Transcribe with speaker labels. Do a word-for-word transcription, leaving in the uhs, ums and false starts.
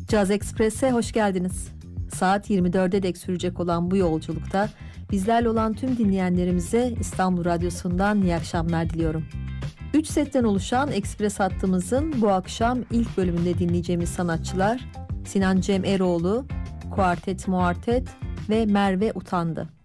Speaker 1: Caz Express'e hoş geldiniz. Saat yirmi dörde dek sürecek olan bu yolculukta bizlerle olan tüm dinleyenlerimize İstanbul Radyosu'ndan iyi akşamlar diliyorum. Üç setten oluşan Express hattımızın bu akşam ilk bölümünde dinleyeceğimiz sanatçılar Sinan Cem Eroğlu, Kuartet Muartet ve Merve Utandı.